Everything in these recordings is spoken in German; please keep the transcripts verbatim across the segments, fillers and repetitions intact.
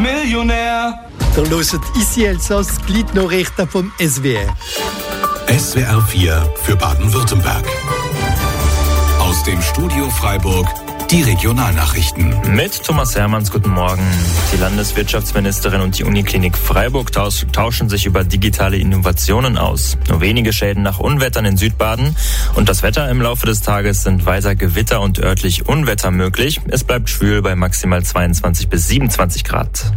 Millionär. Der loset ici Elsass Gliednachrichten vom S W R. S W R vier für Baden-Württemberg. Aus dem Studio Freiburg die Regionalnachrichten. Mit Thomas Hermanns, guten Morgen. Die Landeswirtschaftsministerin und die Uniklinik Freiburg tauschen sich über digitale Innovationen aus. Nur wenige Schäden nach Unwettern in Südbaden und das Wetter im Laufe des Tages sind weiter Gewitter und örtlich Unwetter möglich. Es bleibt schwül bei maximal zweiundzwanzig bis siebenundzwanzig Grad.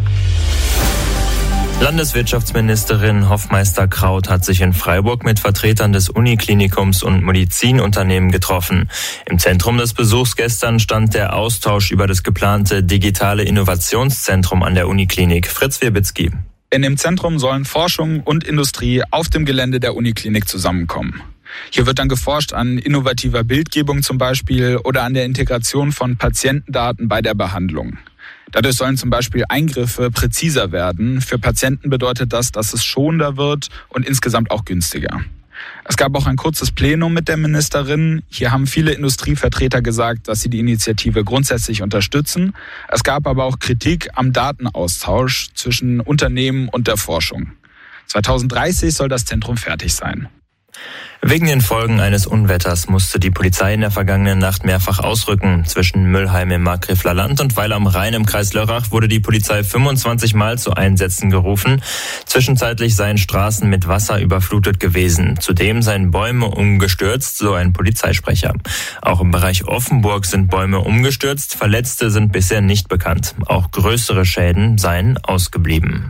Landeswirtschaftsministerin Hoffmeister-Kraut hat sich in Freiburg mit Vertretern des Uniklinikums und Medizinunternehmen getroffen. Im Zentrum des Besuchs gestern stand der Austausch über das geplante digitale Innovationszentrum an der Uniklinik. Fritz Wierbitzki. In dem Zentrum sollen Forschung und Industrie auf dem Gelände der Uniklinik zusammenkommen. Hier wird dann geforscht an innovativer Bildgebung zum Beispiel oder an der Integration von Patientendaten bei der Behandlung. Dadurch sollen zum Beispiel Eingriffe präziser werden. Für Patienten bedeutet das, dass es schonender wird und insgesamt auch günstiger. Es gab auch ein kurzes Plenum mit der Ministerin. Hier haben viele Industrievertreter gesagt, dass sie die Initiative grundsätzlich unterstützen. Es gab aber auch Kritik am Datenaustausch zwischen Unternehmen und der Forschung. zwanzig dreißig soll das Zentrum fertig sein. Wegen den Folgen eines Unwetters musste die Polizei in der vergangenen Nacht mehrfach ausrücken. Zwischen Müllheim im Markgräfler Land und Weil am Rhein im Kreis Lörrach wurde die Polizei fünfundzwanzig Mal zu Einsätzen gerufen. Zwischenzeitlich seien Straßen mit Wasser überflutet gewesen. Zudem seien Bäume umgestürzt, so ein Polizeisprecher. Auch im Bereich Offenburg sind Bäume umgestürzt. Verletzte sind bisher nicht bekannt. Auch größere Schäden seien ausgeblieben.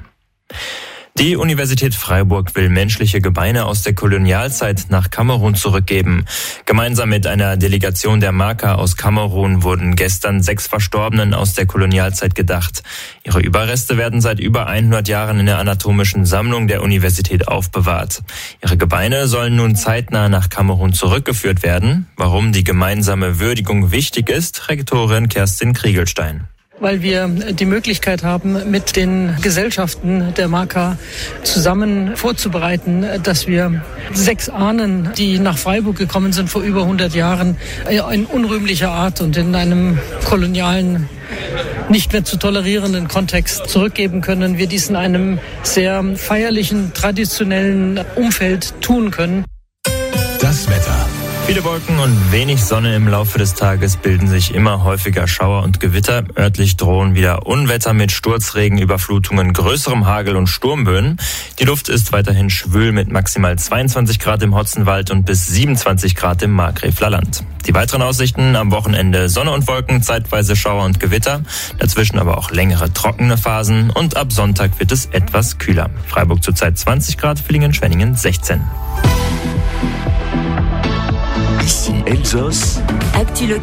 Die Universität Freiburg will menschliche Gebeine aus der Kolonialzeit nach Kamerun zurückgeben. Gemeinsam mit einer Delegation der Marker aus Kamerun wurden gestern sechs Verstorbenen aus der Kolonialzeit gedacht. Ihre Überreste werden seit über hundert Jahren in der anatomischen Sammlung der Universität aufbewahrt. Ihre Gebeine sollen nun zeitnah nach Kamerun zurückgeführt werden. Warum die gemeinsame Würdigung wichtig ist, Rektorin Kerstin Kriegelstein. Weil wir die Möglichkeit haben, mit den Gesellschaften der Marker zusammen vorzubereiten, dass wir sechs Ahnen, die nach Freiburg gekommen sind vor über hundert Jahren, in unrühmlicher Art und in einem kolonialen, nicht mehr zu tolerierenden Kontext zurückgeben können. Wir dies in einem sehr feierlichen, traditionellen Umfeld tun können. Das Wetter. Viele Wolken und wenig Sonne im Laufe des Tages bilden sich immer häufiger Schauer und Gewitter. Örtlich drohen wieder Unwetter mit Sturzregen, Überflutungen, größerem Hagel und Sturmböen. Die Luft ist weiterhin schwül mit maximal zweiundzwanzig Grad im Hotzenwald und bis siebenundzwanzig Grad im Markgräfler Land. Die weiteren Aussichten: am Wochenende Sonne und Wolken, zeitweise Schauer und Gewitter, dazwischen aber auch längere trockene Phasen und ab Sonntag wird es etwas kühler. Freiburg zurzeit zwanzig Grad, Villingen-Schwenningen sechzehn. Ici Elsass. Actu local.